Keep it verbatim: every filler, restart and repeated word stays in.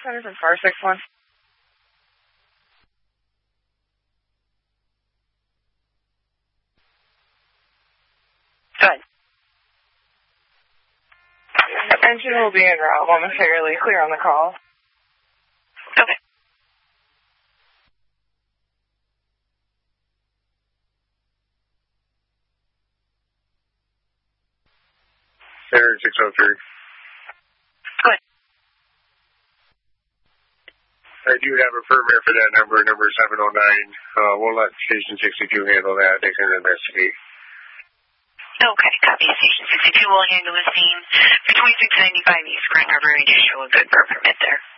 Center from four six one. Good. Engine will be en route momentarily. Clear on the call. Okay. Center six oh three. Good. I do have a firmware for that number, number seven oh nine. Uh, we'll let Station sixty-two handle that. They can investigate. Okay, copy. Station sixty-two will handle the scene. For twenty-six ninety-five East Grand Harbor, we do show a good burn permit there.